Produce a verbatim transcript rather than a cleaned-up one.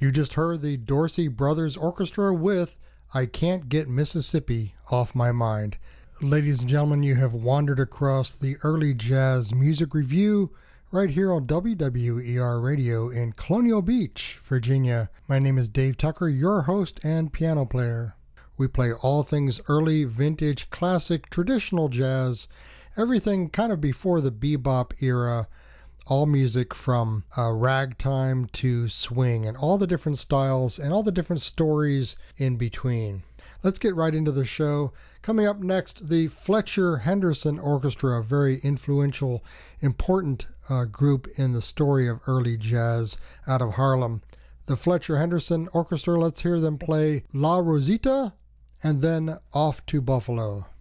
You just heard the Dorsey Brothers Orchestra with I Can't Get Mississippi Off My Mind. Ladies and gentlemen, you have wandered across the early jazz music review right here on W W E R Radio in Colonial Beach, Virginia. My name is Dave Tucker, your host and piano player. We play all things early, vintage, classic, traditional jazz, everything kind of before the bebop era, all music from uh, ragtime to swing and all the different styles and all the different stories in between. Let's get right into the show. Coming up next, the Fletcher Henderson Orchestra, a very influential, important uh, group in the story of early jazz out of Harlem. The Fletcher Henderson Orchestra, let's hear them play La Rosita and then Off to Buffalo.